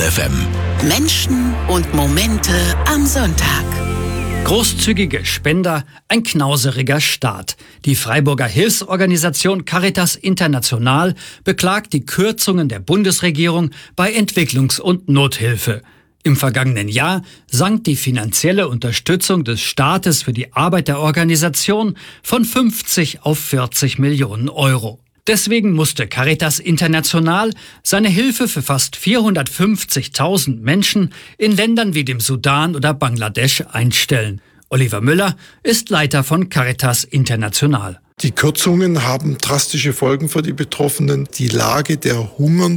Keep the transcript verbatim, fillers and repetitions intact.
F M. Menschen und Momente am Sonntag. Großzügige Spender, ein knauseriger Staat. Die Freiburger Hilfsorganisation Caritas International beklagt die Kürzungen der Bundesregierung bei Entwicklungs- und Nothilfe. Im vergangenen Jahr sank die finanzielle Unterstützung des Staates für die Arbeit der Organisation von fünfzig auf vierzig Millionen Euro. Deswegen musste Caritas International seine Hilfe für fast vierhundertfünfzigtausend Menschen in Ländern wie dem Sudan oder Bangladesch einstellen. Oliver Müller ist Leiter von Caritas International. Die Kürzungen haben drastische Folgen für die Betroffenen. Die Lage der Hungernden